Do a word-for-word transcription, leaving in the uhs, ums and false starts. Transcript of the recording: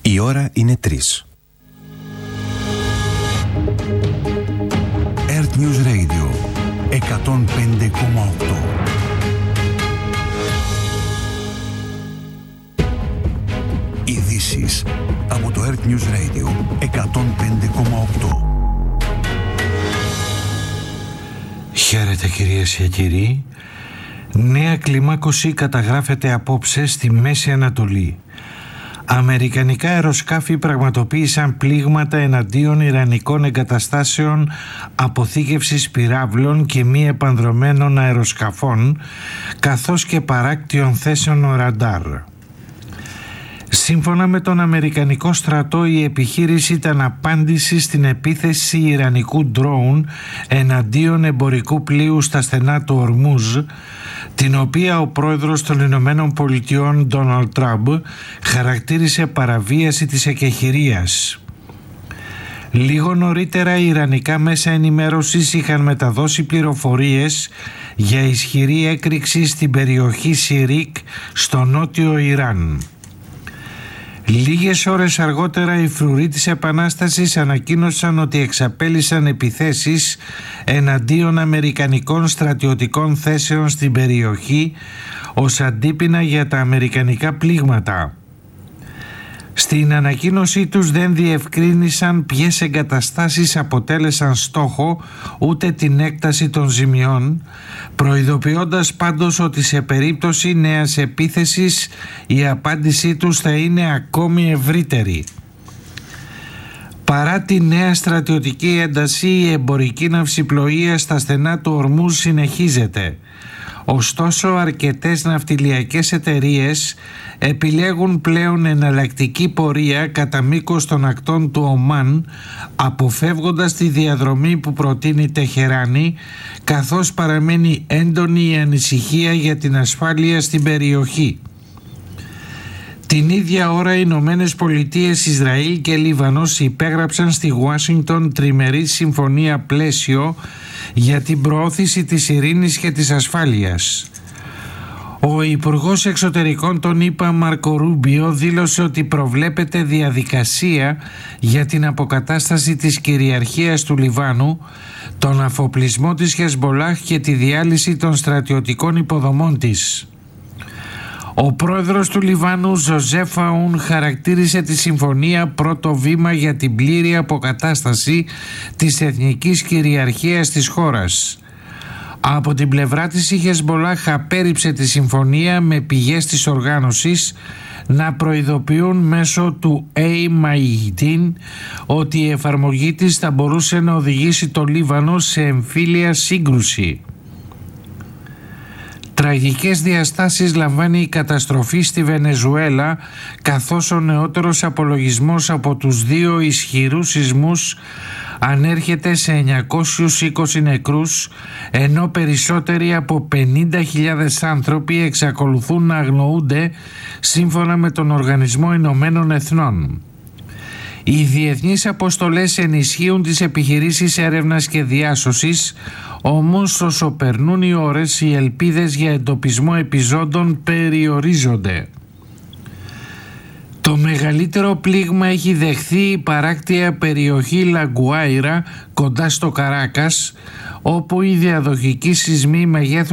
Η ώρα είναι τρεις. Earth News Radio εκατόν πέντε κόμμα οκτώ. Ειδήσεις από το Earth News Radio εκατόν πέντε κόμμα οκτώ. Χαίρετε κυρίες και κύριοι. Νέα κλιμάκωση καταγράφεται απόψε στη Μέση Ανατολή. Αμερικανικά αεροσκάφη πραγματοποίησαν πλήγματα εναντίον ιρανικών εγκαταστάσεων αποθήκευσης πυράβλων και μη επανδρωμένων αεροσκαφών, καθώς και παράκτιων θέσεων ραντάρ. Σύμφωνα με τον Αμερικανικό στρατό, η επιχείρηση ήταν απάντηση στην επίθεση ιρανικού ντρόουν εναντίον εμπορικού πλοίου στα στενά του Ορμούζ, την οποία ο πρόεδρος των Ηνωμένων Πολιτειών Ντόναλντ Τραμπ χαρακτήρισε παραβίαση της εκεχηρίας. Λίγο νωρίτερα οι ιρανικά μέσα ενημέρωσης είχαν μεταδώσει πληροφορίες για ισχυρή έκρηξη στην περιοχή Σιρίκ στο νότιο Ιράν. Λίγες ώρες αργότερα οι φρουροί της Επανάστασης ανακοίνωσαν ότι εξαπέλυσαν επιθέσεις εναντίον αμερικανικών στρατιωτικών θέσεων στην περιοχή ως αντίπεινα για τα αμερικανικά πλήγματα. Στην ανακοίνωσή τους δεν διευκρίνησαν ποιες εγκαταστάσεις αποτέλεσαν στόχο ούτε την έκταση των ζημιών, προειδοποιώντας πάντως ότι σε περίπτωση νέας επίθεσης η απάντησή τους θα είναι ακόμη ευρύτερη. Παρά τη νέα στρατιωτική ένταση, η εμπορική ναυσιπλοεία στα στενά του Ορμούζ συνεχίζεται. Ωστόσο, αρκετές ναυτιλιακές εταιρείες επιλέγουν πλέον εναλλακτική πορεία κατά μήκος των ακτών του Ομάν, αποφεύγοντας τη διαδρομή που προτείνει η Τεχεράνη, καθώς παραμένει έντονη η ανησυχία για την ασφάλεια στην περιοχή. Την ίδια ώρα οι Ηνωμένες Πολιτείες, Ισραήλ και Λίβανος υπέγραψαν στη Ουάσιγκτον τριμερή συμφωνία πλαίσιο για την προώθηση της ειρήνης και της ασφάλειας. Ο Υπουργός Εξωτερικών των ΗΠΑ Μάρκο Ρούμπιο δήλωσε ότι προβλέπεται διαδικασία για την αποκατάσταση της κυριαρχίας του Λιβάνου, τον αφοπλισμό της Χεσμπολάχ και τη διάλυση των στρατιωτικών υποδομών της. Ο πρόεδρος του Λιβάνου, Ζωζέφ Αούν, χαρακτήρισε τη συμφωνία πρώτο βήμα για την πλήρη αποκατάσταση της εθνικής κυριαρχίας της χώρας. Από την πλευρά της, η Χεσμπολάχ απέρριψε τη συμφωνία, με πηγές της οργάνωσης να προειδοποιούν μέσω του Al-Mayadeen ότι η εφαρμογή της θα μπορούσε να οδηγήσει το Λίβανο σε εμφύλια σύγκρουση. Τραγικές διαστάσεις λαμβάνει η καταστροφή στη Βενεζουέλα, καθώς ο νεότερος απολογισμός από τους δύο ισχυρούς σεισμούς ανέρχεται σε εννιακόσιους είκοσι νεκρούς, ενώ περισσότεροι από πενήντα χιλιάδες άνθρωποι εξακολουθούν να αγνοούνται, σύμφωνα με τον Οργανισμό Ηνωμένων Εθνών. Οι διεθνείς αποστολές ενισχύουν τις επιχειρήσεις έρευνας και διάσωσης, όμως όσο περνούν οι ώρες οι ελπίδες για εντοπισμό επιζώντων περιορίζονται. Το μεγαλύτερο πλήγμα έχει δεχθεί η παράκτια περιοχή Λαγκουάιρα κοντά στο Καράκας, όπου οι διαδοχικοί σεισμοί μεγέθους